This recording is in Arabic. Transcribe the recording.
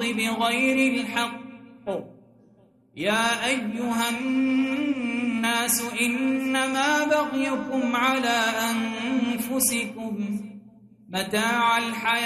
بغير الحق. يا أيها الناس إنما بغيكم على أنفسكم، متاع الحياة